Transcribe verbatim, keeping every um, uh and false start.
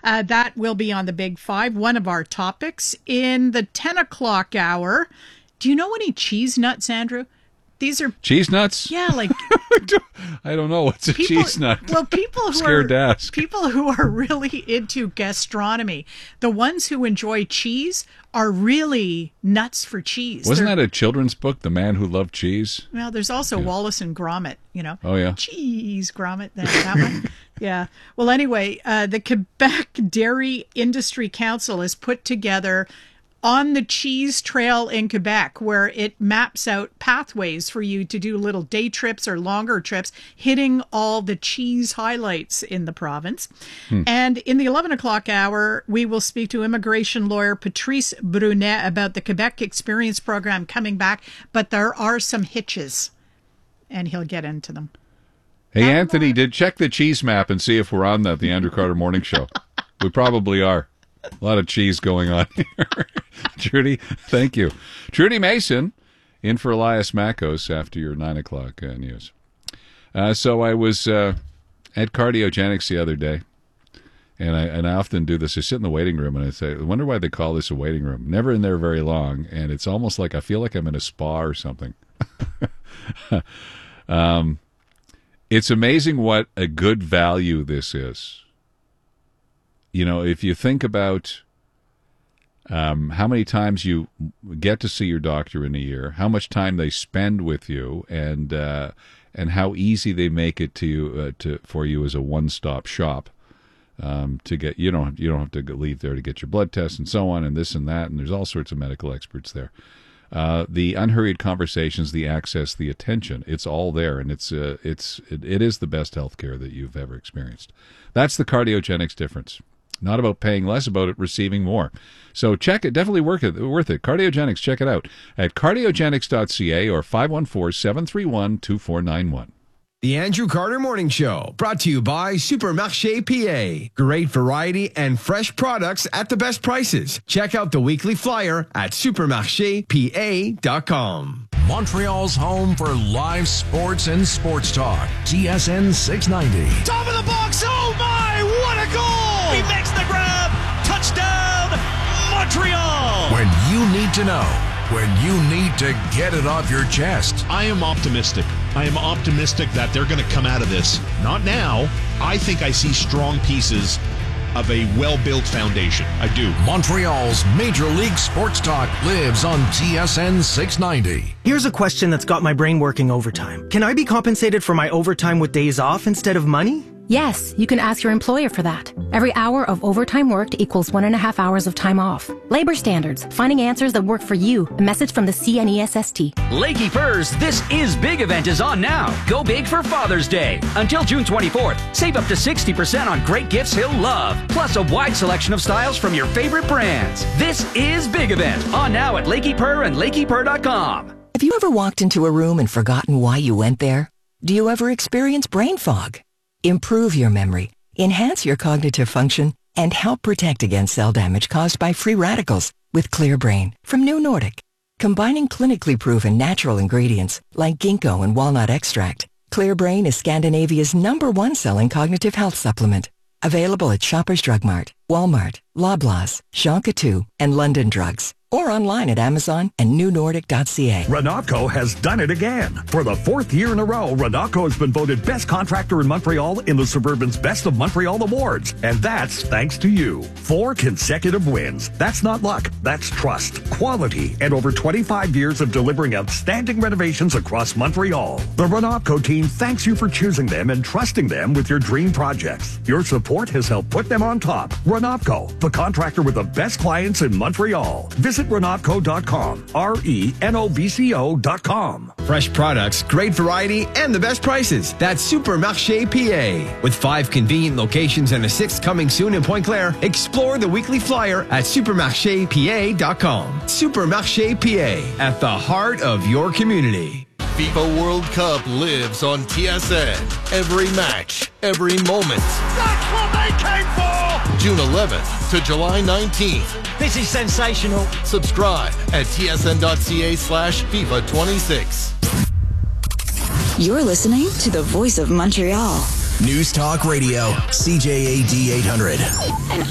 Uh, that will be on the Big Five, one of our topics. In the ten o'clock hour, do you know any cheese nuts, Andrew? These are cheese nuts. Yeah, like I don't know what's a people, cheese nut. Well, people who scared are to ask. people who are really into gastronomy, the ones who enjoy cheese are really nuts for cheese. Wasn't They're, that a children's book, The Man Who Loved Cheese? Well, there's also yeah. Wallace and Gromit. You know. Oh yeah. Cheese Gromit. That, that one. Yeah. Well, anyway, uh, the Quebec Dairy Industry Council has put together On the Cheese Trail in Quebec, where it maps out pathways for you to do little day trips or longer trips, hitting all the cheese highlights in the province. Hmm. And in the eleven o'clock hour, we will speak to immigration lawyer Patrice Brunet about the Quebec Experience Program coming back, but there are some hitches, and he'll get into them. Hey, and Anthony, more. did check the cheese map and see if we're on that, the Andrew Carter Morning Show. We probably are. A lot of cheese going on here. Trudy, thank you. Trudy Mason, in for Elias Makos after your nine o'clock uh, news. Uh, so I was uh, at Cardiogenics the other day, and I and I often do this. I sit in the waiting room, and I say, I wonder why they call this a waiting room. Never in there very long, and it's almost like I feel like I'm in a spa or something. um, it's amazing what a good value this is. You know, if you think about um, how many times you get to see your doctor in a year, how much time they spend with you, and uh, and how easy they make it to you uh, to for you as a one-stop shop um, to get you don't you don't have to leave there to get your blood tests and so on and this and that, and there's all sorts of medical experts there. Uh, the unhurried conversations, the access, the attention, it's all there, and it's uh, it's it, it is the best healthcare that you've ever experienced. That's the Cardiogenics difference. Not about paying less, about it receiving more. So check it. Definitely worth it. Worth it. Cardiogenics, check it out at cardiogenics dot c a or five one four, seven three one, two four nine one. The Andrew Carter Morning Show, brought to you by Supermarché P A. Great variety and fresh products at the best prices. Check out the weekly flyer at supermarché p a dot com. Montreal's home for live sports and sports talk. T S N six ninety. Top of the box. Oh, my. What a goal. He makes the grab. Touchdown, Montreal. When you need to know. When you need to get it off your chest. I am optimistic. I am optimistic that they're going to come out of this. Not now. I think I see strong pieces of a well-built foundation. I do. Montreal's Major League Sports Talk lives on T S N six ninety. Here's a question that's got my brain working overtime. Can I be compensated for my overtime with days off instead of money? Yes, you can ask your employer for that. Every hour of overtime worked equals one and a half hours of time off. Labor standards, finding answers that work for you. A message from the C N E S S T. Lakey Furs, this is Big event is on now. Go big for Father's Day. Until June twenty-fourth, save up to sixty percent on great gifts he'll love. Plus a wide selection of styles from your favorite brands. This is Big event on now at Lakey Purr and lakey purr dot com. Have you ever walked into a room and forgotten why you went there? Do you ever experience brain fog? Improve your memory, enhance your cognitive function, and help protect against cell damage caused by free radicals with Clear Brain from New Nordic. Combining clinically proven natural ingredients like ginkgo and walnut extract, Clear Brain is Scandinavia's number one selling cognitive health supplement. Available at Shoppers Drug Mart, Walmart, Loblaws, Jean Coutu, and London Drugs. Or online at Amazon and new nordic dot c a. Renaco has done it again. For the fourth year in a row, Renaco has been voted best contractor in Montreal in the Suburban's Best of Montreal Awards. And that's thanks to you. Four consecutive wins. That's not luck. That's trust, quality, and over twenty-five years of delivering outstanding renovations across Montreal. The Renaco team thanks you for choosing them and trusting them with your dream projects. Your support has helped put them on top. Renaco, the contractor with the best clients in Montreal. Visit Renaco dot com. R E N O V C O dot com. Fresh products, great variety, and the best prices. That's Supermarché P A. With five convenient locations and a sixth coming soon in Pointe Claire, explore the weekly flyer at supermarché p a dot com. Supermarché P A, at the heart of your community. FIFA World Cup lives on T S N. Every match, every moment. That's what they came for! June eleventh to July nineteenth. This is sensational. Subscribe at T S N dot C A slash FIFA twenty-six. You're listening to the Voice of Montreal. News Talk Radio, C J A D eight hundred.